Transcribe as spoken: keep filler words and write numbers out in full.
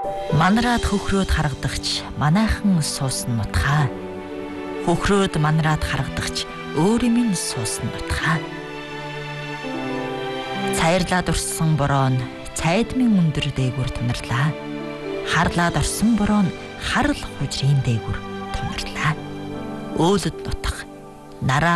Манараад хөхрөөд харагдагч манайхан суусан нутгаа. Хөхрөөд манараад харагдагч өөр юм суусан нутгаа. Цайрлаад урссан бороо нь цайдмын өндөр дээгүр тунарлаа. Харлаад орсон бороо нь харл хужрын дээгүр тунарлаа. Өөлөд нутах нараа